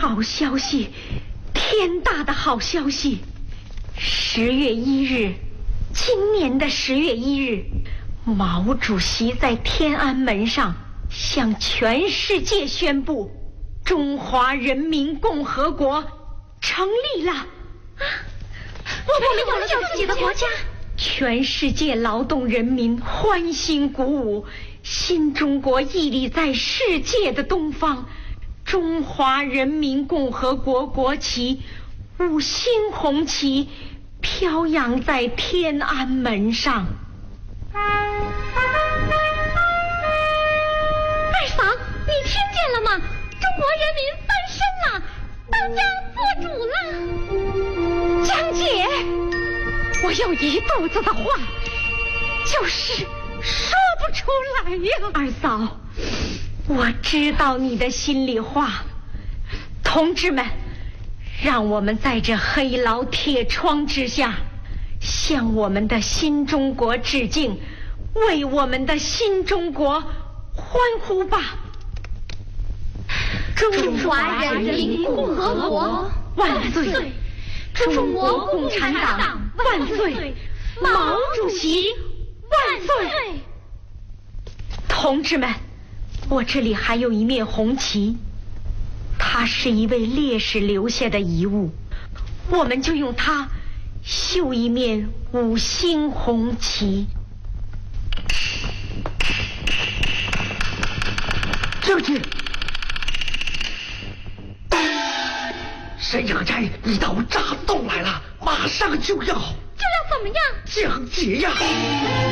好消息，天大的好消息！10月1日，今年的10月1日，毛主席在天安门上向全世界宣布，中华人民共和国成立了。 我们有了自己的国家。 全世界劳动人民欢欣鼓舞，新中国屹立在世界的东方，中华人民共和国国旗5星红旗飘扬在天安门上。 二嫂，你听见了吗？中国人民翻身了，当家做主了。 江姐，我有一肚子的话，就是说不出来呀。二嫂，我知道你的心里话。同志们，让我们在这黑牢铁窗之下，向我们的新中国致敬，为我们的新中国欢呼吧！ 中华人民共和国万岁！中国共产党万岁！毛主席万岁！同志们，我这里还有一面红旗，它是一位烈士留下的遗物，我们就用它绣一面5星红旗。 将军，沈阳寨一道炸洞来了，马上就要怎么样？ 降解呀！